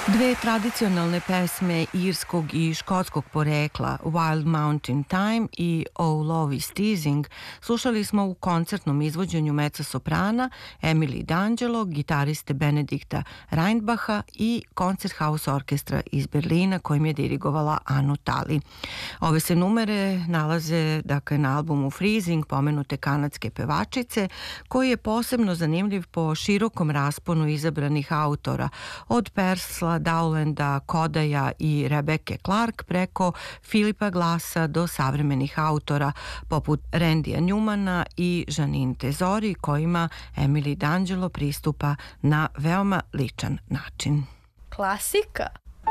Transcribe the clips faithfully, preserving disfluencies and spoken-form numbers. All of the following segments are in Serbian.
Dve tradicionalne pesme irskog i škotskog porekla, Wild Mountain Thyme i Oh Love is Teasing, slušali smo u koncertnom izvođenju mezzosoprana Emily D'Angelo, gitariste Benedikta Reinbacha i Koncerthaus orkestra iz Berlina kojim je dirigovala Anu Tali. Ove se numere nalaze dakle, na albumu Freezing pomenute kanadske pevačice, koji je posebno zanimljiv po širokom rasponu izabranih autora, od Persla, Dowlanda, Kodaja i Rebecca Clark preko Filipa Glassa do savremenih autora poput Randya Newmana i Janine Tesori, kojima Emily D'Angelo pristupa na veoma ličan način. Klasika.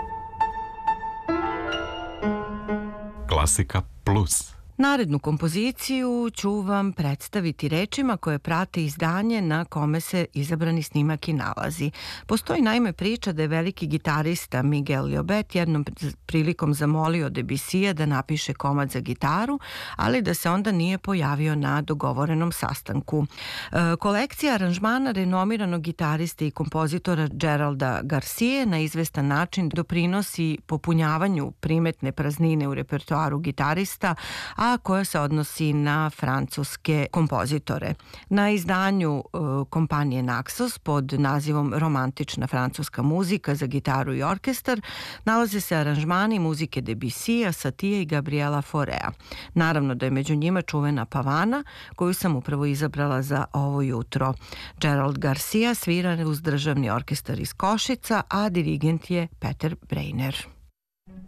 Klasika plus. Narednu kompoziciju ću vam predstaviti rečima koje prate izdanje na kome se izabrani snimak i nalazi. Postoji naime priča da je veliki gitarista Miguel Llobet jednom prilikom zamolio Debussija da napiše komad za gitaru, ali da se onda nije pojavio na dogovorenom sastanku. E, kolekcija aranžmana renomiranog gitariste i kompozitora Geralda Garcije na izvestan način doprinosi popunjavanju primetne praznine u repertoaru gitarista, a koja se odnosi na francuske kompozitore. Na izdanju e, kompanije Naxos pod nazivom Romantična francuska muzika za gitaru i orkestar nalaze se aranžmani muzike Debussija, Satije i Gabriela Faurea. Naravno da je među njima čuvena Pavana, koju sam upravo izabrala za ovo jutro. Gerald Garcia svira uz državni orkestar iz Košica, a dirigent je Peter Breiner.